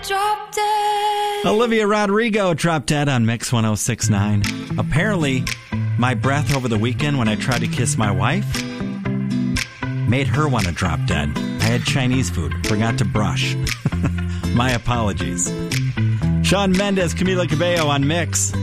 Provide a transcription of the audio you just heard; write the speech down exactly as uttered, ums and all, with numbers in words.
Drop dead. Olivia Rodrigo, Drop Dead on Mix one oh six point nine. Apparently, my breath over the weekend when I tried to kiss my wife made her want to drop dead. I had Chinese food, forgot to brush. My apologies. Shawn Mendes, Camila Cabello on Mix.